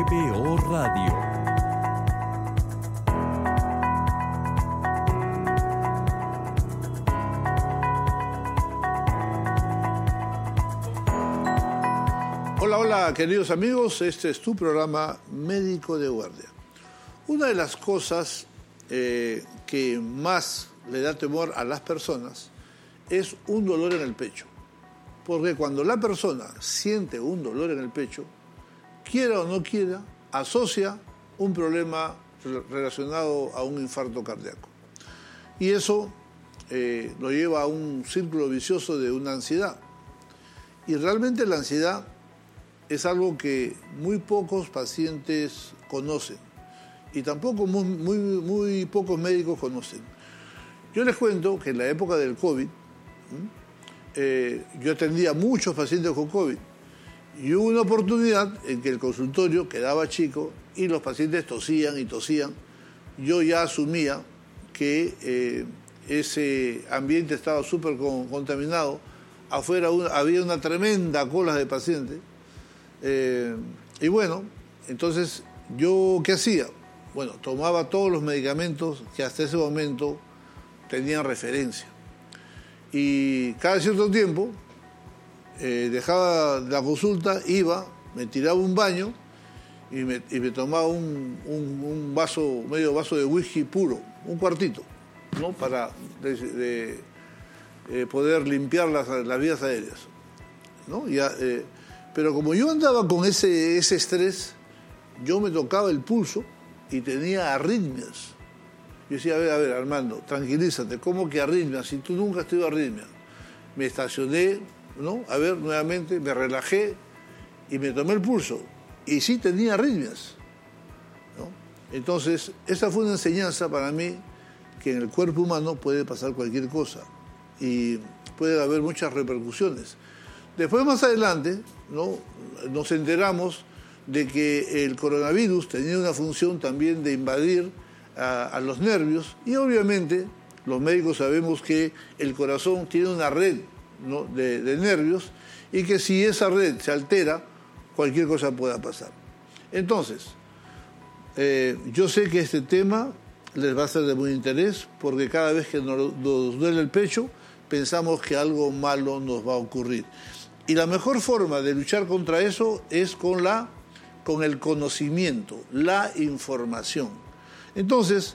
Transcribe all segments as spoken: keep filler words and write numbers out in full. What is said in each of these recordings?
P O Radio. Hola, hola, queridos amigos. Este es tu programa Médico de Guardia. Una de las cosas eh, que más le da temor a las personas es un dolor en el pecho. Porque cuando la persona siente un dolor en el pecho, quiera o no quiera, asocia un problema relacionado a un infarto cardíaco. Y eso eh, lo lleva a un círculo vicioso de una ansiedad. Y realmente la ansiedad es algo que muy pocos pacientes conocen y tampoco muy, muy, muy pocos médicos conocen. Yo les cuento que en la época del COVID, eh, yo atendía a muchos pacientes con COVID y hubo una oportunidad en que el consultorio quedaba chico y los pacientes tosían y tosían. Yo ya asumía que eh, ese ambiente estaba súper contaminado. Afuera una, había una tremenda cola de pacientes. Eh, y bueno, entonces, ¿yo qué hacía? Bueno, tomaba todos los medicamentos que hasta ese momento tenían referencia. Y cada cierto tiempo, eh, dejaba la consulta, iba, me tiraba un baño y me, y me tomaba un, un, un vaso, medio vaso de whisky puro, un cuartito, ¿no? Para de, de, eh, poder limpiar las, las vías aéreas, ¿no? Ya, eh, pero como yo andaba con ese, ese estrés, yo me tocaba el pulso y tenía arritmias. Yo decía, a ver, a ver, Armando, tranquilízate, ¿cómo que arritmias? Si tú nunca has tenido arritmias. Me estacioné, ¿no? A ver, nuevamente, me relajé y me tomé el pulso. Y sí tenía arritmias, ¿no? Entonces, esa fue una enseñanza para mí, que en el cuerpo humano puede pasar cualquier cosa y puede haber muchas repercusiones. Después, más adelante, ¿no?, nos enteramos de que el coronavirus tenía una función también de invadir a, a los nervios y obviamente los médicos sabemos que el corazón tiene una red, ¿no?, de, de nervios y que si esa red se altera, cualquier cosa pueda pasar. Entonces, eh, yo sé que este tema les va a ser de muy interés porque cada vez que nos, nos duele el pecho pensamos que algo malo nos va a ocurrir. Y la mejor forma de luchar contra eso es con, la, con el conocimiento, la información. Entonces,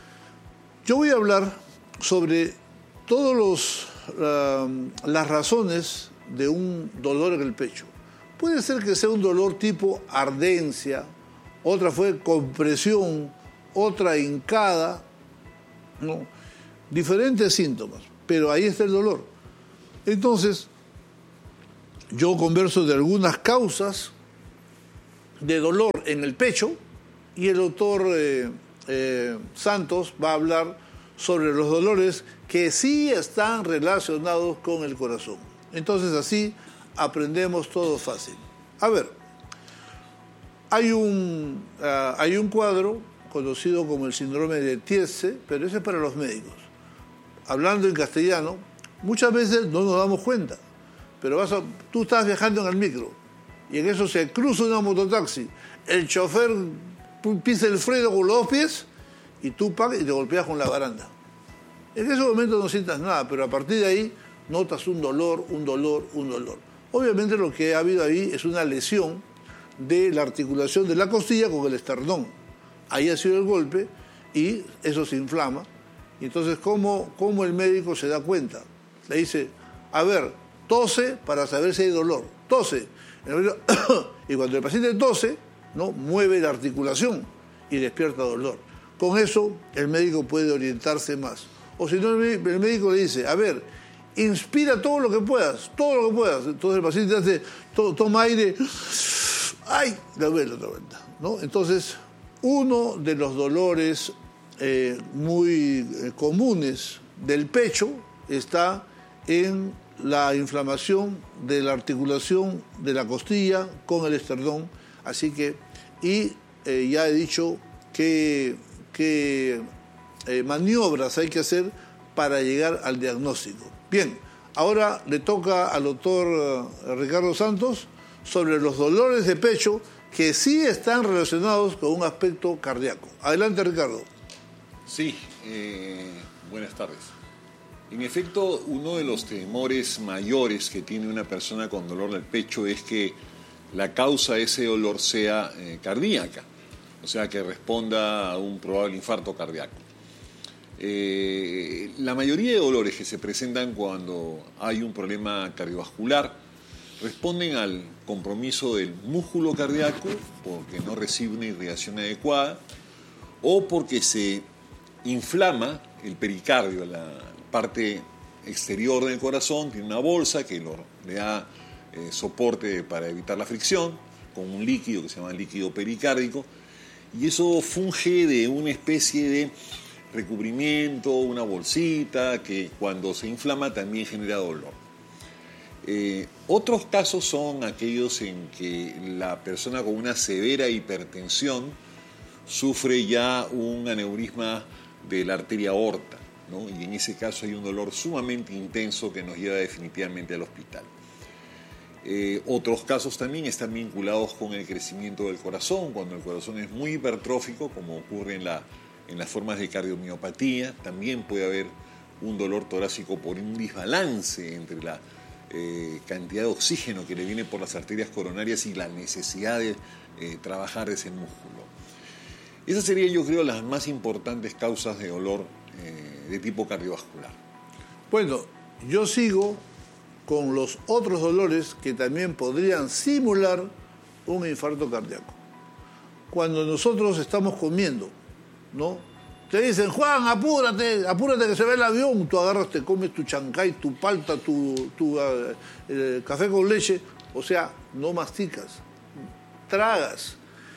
yo voy a hablar sobre todas uh, las razones de un dolor en el pecho. Puede ser que sea un dolor tipo ardencia, otra fue compresión, otra hincada, ¿no? Diferentes síntomas, pero ahí está el dolor. Entonces, yo converso de algunas causas de dolor en el pecho y el doctor eh, eh, Santos va a hablar sobre los dolores que sí están relacionados con el corazón. Entonces así aprendemos todo fácil. A ver, hay un, uh, hay un cuadro conocido como el síndrome de Tietze, pero ese es para los médicos. Hablando en castellano, muchas veces no nos damos cuenta. Pero vas a, tú estás viajando en el micro y en eso se cruza una mototaxi. El chofer pisa el freno con los dos pies y tú pagas y te golpeas con la baranda. En ese momento no sientas nada, pero a partir de ahí notas un dolor, un dolor, un dolor. Obviamente lo que ha habido ahí es una lesión de la articulación de la costilla con el esternón. Ahí ha sido el golpe y eso se inflama. Y entonces, ¿cómo, cómo el médico se da cuenta? Le dice, a ver, tose para saber si hay dolor. Tose. Y cuando el paciente tose, ¿no?, mueve la articulación y despierta dolor. Con eso, el médico puede orientarse más. O si no, el médico le dice, a ver, inspira todo lo que puedas, todo lo que puedas. Entonces el paciente hace, to, toma aire, ¡ay!, le duele otra vuelta, ¿no? Entonces, uno de los dolores eh, muy eh, comunes del pecho está en la inflamación de la articulación de la costilla con el esternón. Así que, y eh, ya he dicho que, que eh, maniobras hay que hacer para llegar al diagnóstico. Bien, ahora le toca al doctor Ricardo Santos sobre los dolores de pecho que sí están relacionados con un aspecto cardíaco. Adelante, Ricardo. Sí, eh, buenas tardes. En efecto, uno de los temores mayores que tiene una persona con dolor del pecho es que la causa de ese dolor sea eh, cardíaca, o sea, que responda a un probable infarto cardíaco. Eh, la mayoría de dolores que se presentan cuando hay un problema cardiovascular responden al compromiso del músculo cardíaco porque no recibe una irrigación adecuada o porque se inflama el pericardio, la parte exterior del corazón, tiene una bolsa que lo, le da eh, soporte para evitar la fricción con un líquido que se llama líquido pericárdico, y eso funge de una especie de recubrimiento, una bolsita que cuando se inflama también genera dolor. Eh, otros casos son aquellos en que la persona con una severa hipertensión sufre ya un aneurisma de la arteria aorta, ¿no? Y en ese caso hay un dolor sumamente intenso que nos lleva definitivamente al hospital. Eh, otros casos también están vinculados con el crecimiento del corazón, cuando el corazón es muy hipertrófico, como ocurre en, la, en las formas de cardiomiopatía. También puede haber un dolor torácico por un desbalance entre la eh, cantidad de oxígeno que le viene por las arterias coronarias y la necesidad de eh, trabajar ese músculo. Esas serían, yo creo, las más importantes causas de dolor eh, de tipo cardiovascular. Bueno, yo sigo con los otros dolores que también podrían simular un infarto cardíaco. Cuando nosotros estamos comiendo, ¿no? Te dicen, Juan, apúrate, apúrate que se ve el avión. Tú agarras, te comes tu chancay, tu palta, tu, tu uh, eh, café con leche. O sea, no masticas, tragas.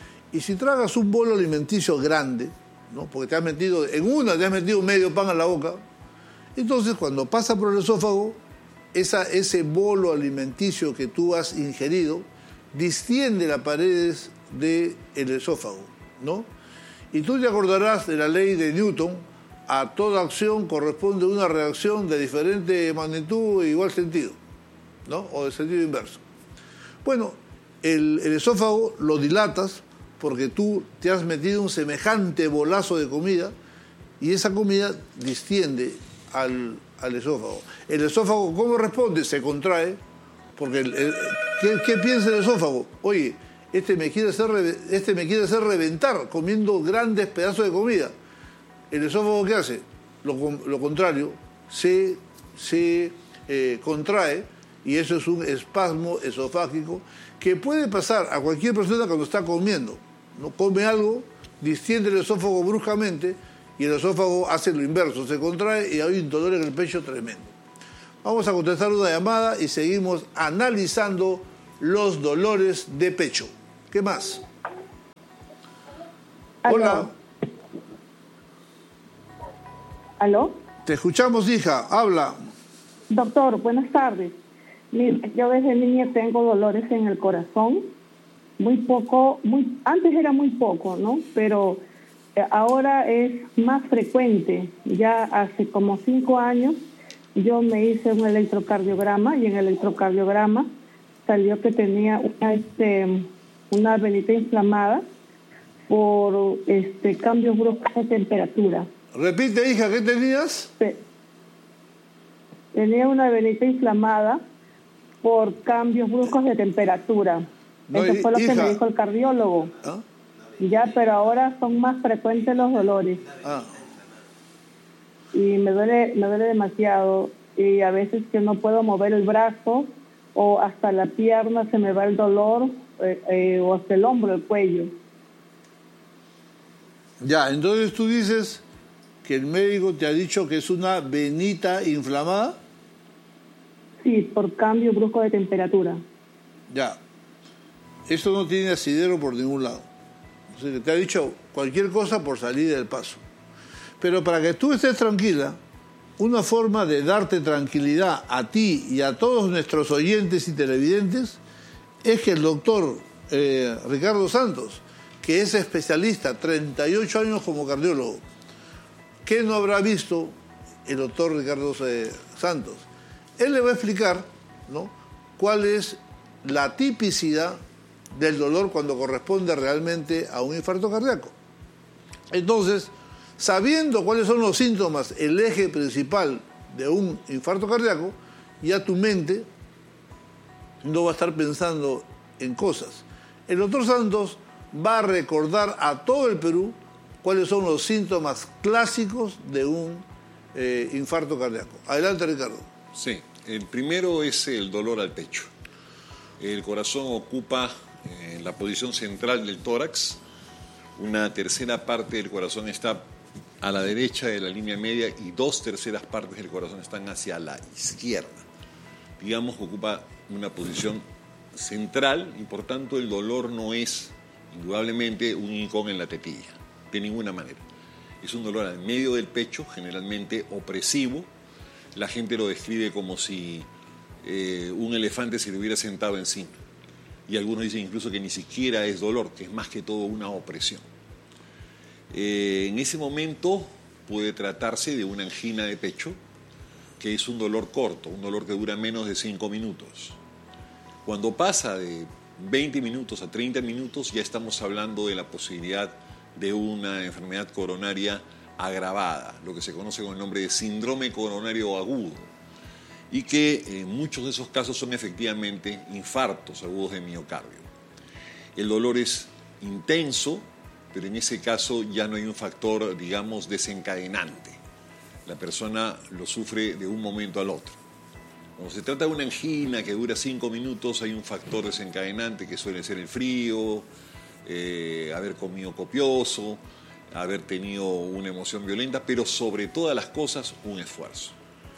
Y si tragas un bolo alimenticio grande, ¿no? Porque te has metido, en una te has metido medio pan a la boca, entonces cuando pasa por el esófago, esa, ese bolo alimenticio que tú has ingerido distiende las paredes del esófago, ¿no? Y tú te acordarás de la ley de Newton: a toda acción corresponde una reacción de diferente magnitud e igual sentido, ¿no? O de sentido inverso. Bueno, el, el esófago lo dilatas porque tú te has metido un semejante bolazo de comida y esa comida distiende al, al esófago. El esófago, ¿cómo responde? Se contrae, porque el, el, ¿qué, ¿qué piensa el esófago? Oye, este me, quiere hacer, este me quiere hacer reventar comiendo grandes pedazos de comida. ¿El esófago qué hace? Lo, lo contrario, se, se eh, contrae, y eso es un espasmo esofágico que puede pasar a cualquier persona cuando está comiendo. No come algo, distiende el esófago bruscamente y el esófago hace lo inverso, se contrae y hay un dolor en el pecho tremendo. Vamos a contestar una llamada y seguimos analizando los dolores de pecho. ¿Qué más? ¿Aló? Hola. ¿Aló? Te escuchamos, hija. Habla. Doctor, buenas tardes. Mira, yo desde niña tengo dolores en el corazón. Muy poco, muy antes era muy poco, ¿no? Pero ahora es más frecuente. Ya hace como cinco años yo me hice un electrocardiograma y en el electrocardiograma salió que tenía una, este, una venita inflamada por este, cambios bruscos de temperatura. Repite, hija, ¿qué tenías? Tenía una venita inflamada por cambios bruscos de temperatura. No, Eso fue lo hija. que me dijo el cardiólogo. ¿Ah? Ya, pero ahora son más frecuentes los dolores. Ah. Y me duele, me duele demasiado. Y a veces que no puedo mover el brazo o hasta la pierna se me va el dolor, eh, eh, o hasta el hombro, el cuello. Ya, entonces tú dices que el médico te ha dicho que es una venita inflamada. Sí, por cambio brusco de temperatura. Ya. Esto no tiene asidero por ningún lado. O sea, que te ha dicho cualquier cosa por salir del paso. Pero para que tú estés tranquila, una forma de darte tranquilidad a ti y a todos nuestros oyentes y televidentes es que el doctor eh, Ricardo Santos, que es especialista, treinta y ocho años como cardiólogo, ¿qué no habrá visto el doctor Ricardo eh, Santos? Él le va a explicar, ¿no?, cuál es la tipicidad del dolor cuando corresponde realmente a un infarto cardíaco. Entonces, sabiendo cuáles son los síntomas, el eje principal de un infarto cardíaco, ya tu mente no va a estar pensando en cosas. El doctor Santos va a recordar a todo el Perú cuáles son los síntomas clásicos de un eh, infarto cardíaco. Adelante, Ricardo. Sí, el primero es el dolor al pecho. El corazón ocupa eh, la posición central del tórax. Una tercera parte del corazón está a la derecha de la línea media y dos terceras partes del corazón están hacia la izquierda. Digamos que ocupa una posición central y por tanto el dolor no es indudablemente un hincón en la tetilla, de ninguna manera. Es un dolor al medio del pecho, generalmente opresivo. La gente lo describe como si eh, un elefante se le hubiera sentado encima. Y algunos dicen incluso que ni siquiera es dolor, que es más que todo una opresión. Eh, en ese momento puede tratarse de una angina de pecho, que es un dolor corto, un dolor que dura menos de cinco minutos. Cuando pasa de veinte minutos a treinta minutos, ya estamos hablando de la posibilidad de una enfermedad coronaria agravada, lo que se conoce con el nombre de síndrome coronario agudo, y que en muchos de esos casos son efectivamente infartos agudos de miocardio. El dolor es intenso, pero en ese caso ya no hay un factor, digamos, desencadenante. La persona lo sufre de un momento al otro. Cuando se trata de una angina que dura cinco minutos, hay un factor desencadenante que suele ser el frío, eh, haber comido copioso, haber tenido una emoción violenta, pero sobre todas las cosas un esfuerzo.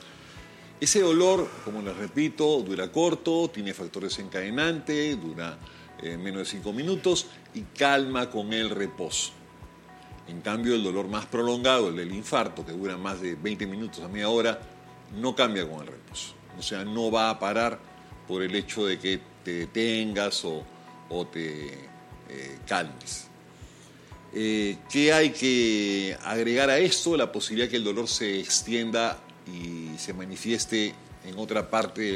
Ese dolor, como les repito, dura corto, tiene factor desencadenante, dura eh, menos de cinco minutos y calma con el reposo. En cambio, el dolor más prolongado, el del infarto, que dura más de veinte minutos a media hora, no cambia con el reposo. O sea, no va a parar por el hecho de que te detengas o, o te eh, calmes. Eh, ¿Qué hay que agregar a esto? La posibilidad que el dolor se extienda y se manifieste en otra parte de,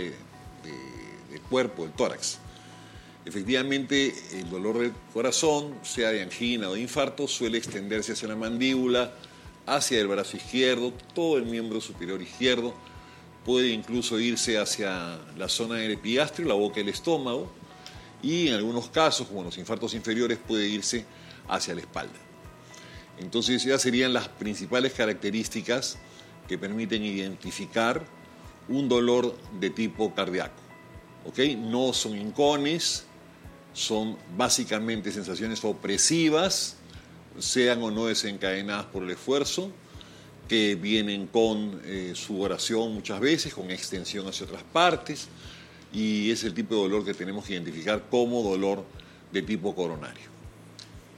de, del cuerpo, del tórax. Efectivamente, el dolor del corazón, sea de angina o de infarto, suele extenderse hacia la mandíbula, hacia el brazo izquierdo, todo el miembro superior izquierdo, puede incluso irse hacia la zona del epigastrio, la boca del estómago, y en algunos casos, como en los infartos inferiores, puede irse hacia la espalda. Entonces, esas serían las principales características que permiten identificar un dolor de tipo cardíaco. ¿Okay? No son hincones, son básicamente sensaciones opresivas, sean o no desencadenadas por el esfuerzo, que vienen con eh, sudoración muchas veces, con extensión hacia otras partes, y es el tipo de dolor que tenemos que identificar como dolor de tipo coronario.